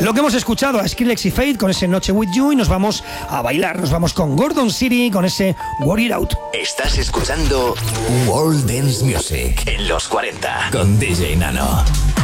Lo que hemos escuchado a Skrillex y Fate con ese Noche With You, y nos vamos a bailar, nos vamos con Gordon City con ese Work It Out. Estás escuchando World Dance Music en los 40 con DJ Nano.